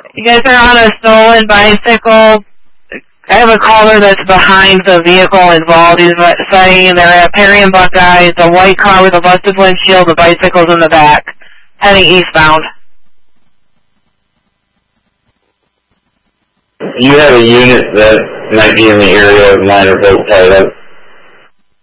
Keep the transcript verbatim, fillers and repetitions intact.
You guys are on a stolen bicycle. I have a caller that's behind the vehicle involved. He's saying they're at Perry and Buckeye. It's a white car with a busted windshield. The bicycle's in the back, heading eastbound. You have a unit that might be in the area of minor boat tied up.